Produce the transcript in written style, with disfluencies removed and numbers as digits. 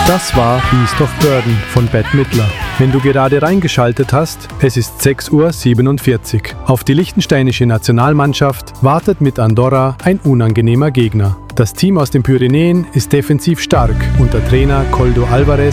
Das war Beast of Burden von Bette Midler. Wenn du gerade reingeschaltet hast, es ist 6:47 Uhr. Auf die liechtensteinische Nationalmannschaft wartet mit Andorra ein unangenehmer Gegner. Das Team aus den Pyrenäen ist defensiv stark unter Trainer Koldo Alvarez